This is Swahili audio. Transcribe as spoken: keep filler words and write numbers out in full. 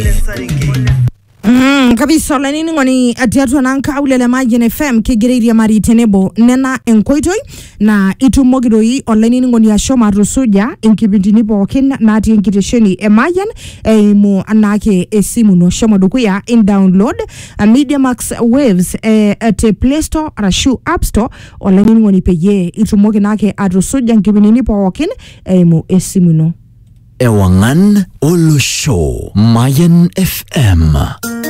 Mm, kabisa la nini ngoni atiatu nanka ulele Mayen F M kigiriria mari tenebo nena enkoitoi na itumogiroi online ngoni ashoma rusuja inkibindini pookin naati enkitesheni e Mayen eimu anake esimu no shomo dukuya in download a Media Max Waves eh, at Play Store arashu App Store online ngoni peye itumogi nake arusuja inkibindini pookin eimu esimu no Ewangan Olo Show Mayen F M.